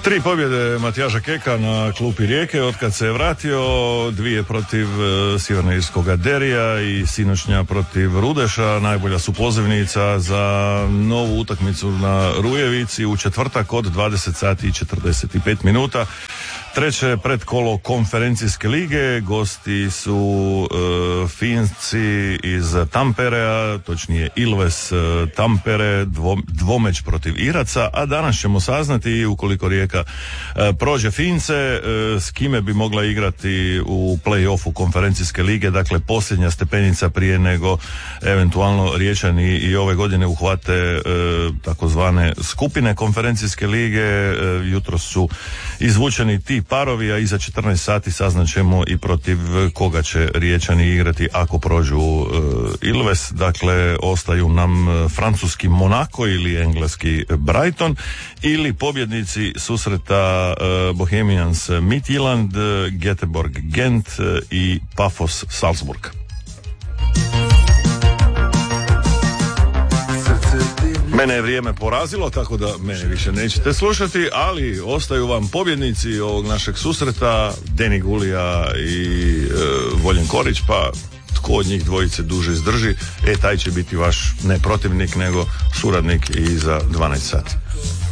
3 pobjede Matijaša Keka na klupi Rijeke otkad se je vratio, 2 protiv sjevernoirskoga Derija i sinoćnja protiv Rudeša. Najbolja su pozivnica za novu utakmicu na Rujevici u četvrtak od 20 sati i 45 minuta. Treće predkolo konferencijske lige, gosti su Finci iz Tamperea, točnije Ilves Tampere, dvomeć protiv Iraca, a danas ćemo saznati, ukoliko Rijeka prođe Fince, s kime bi mogla igrati u play-offu konferencijske lige, dakle posljednja stepenica prije nego eventualno Riječani i ove godine uhvate takozvane skupine konferencijske lige. Jutro su izvučeni ti parovi, a iza 14 sati saznaćemo i protiv koga će Riječani igrati ako prođu Ilves. Dakle, ostaju nam francuski Monaco ili engleski Brighton ili pobjednici susreta Bohemians Midtjylland, Göteborg Gent i Pafos Salzburg. Mene je vrijeme porazilo, tako da mene više nećete slušati, ali ostaju vam pobjednici ovog našeg susreta, Deni Gulija i Voljen Korić, pa tko od njih dvojice duže izdrži, taj će biti vaš ne protivnik, nego suradnik i za 12 sati.